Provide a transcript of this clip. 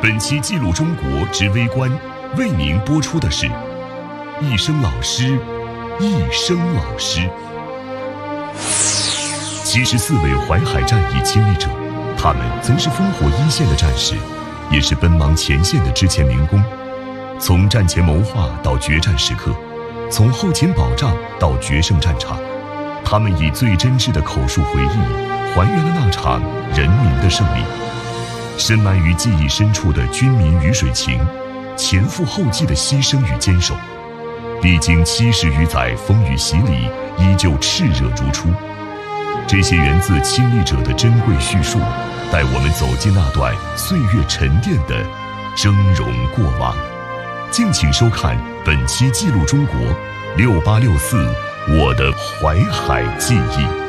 本期记录中国之微观为您播出的是一生老师，一生老师。74位淮海战役亲历者，他们曾是烽火一线的战士，也是奔忙前线的之前民工。从战前谋划到决战时刻，从后勤保障到决胜战场，他们以最真挚的口述回忆，还原了那场人民的胜利。深埋于记忆深处的军民鱼水情，前赴后继的牺牲与坚守，历经70余载风雨洗礼，依旧炽热如初。这些源自亲历者的珍贵叙述，带我们走进那段岁月沉淀的峥嵘过往。敬请收看本期记录中国6864我的淮海记忆。